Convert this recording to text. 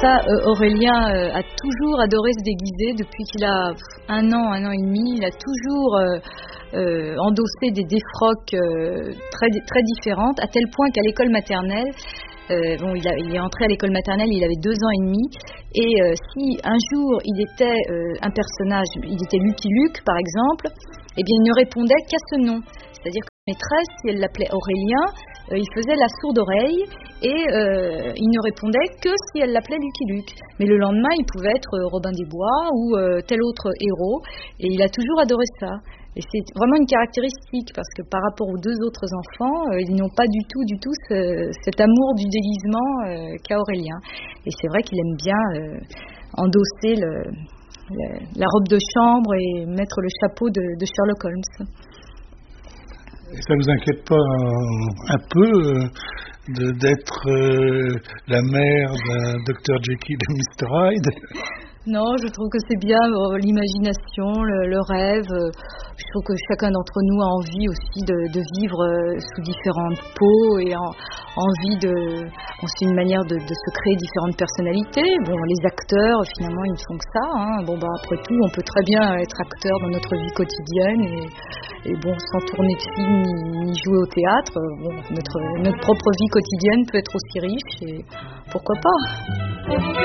ça, Aurélien a toujours adoré se déguiser depuis qu'il a un an et demi. Il a toujours endossé des défroques très, très différentes, à tel point qu'à l'école maternelle, il est entré à l'école maternelle, il avait 2 ans et demi, et si un jour il était un personnage, il était Lucky Luke par exemple, eh bien il ne répondait qu'à ce nom. C'est-à-dire que la maîtresse, si elle l'appelait Aurélien, il faisait la sourde oreille et il ne répondait que si elle l'appelait Lucky Luke. Mais le lendemain, il pouvait être Robin des Bois ou tel autre héros, et il a toujours adoré ça. Et c'est vraiment une caractéristique, parce que par rapport aux 2 autres enfants, ils n'ont pas du tout cet amour du déguisement qu'a Aurélien. Et c'est vrai qu'il aime bien endosser la robe de chambre et mettre le chapeau de Sherlock Holmes. Et ça vous inquiète pas un peu d'être la mère d'un Dr Jekyll et Mr Hyde? Non, je trouve que c'est bien l'imagination, le rêve. Je trouve que chacun d'entre nous a envie aussi de vivre sous différentes peaux et envie c'est une manière de se créer différentes personnalités. Bon, les acteurs, finalement, ils ne font que ça. Hein. Bon, après tout, on peut très bien être acteur dans notre vie quotidienne et bon, sans tourner de film ni jouer au théâtre. Bon, notre propre vie quotidienne peut être aussi riche et pourquoi pas.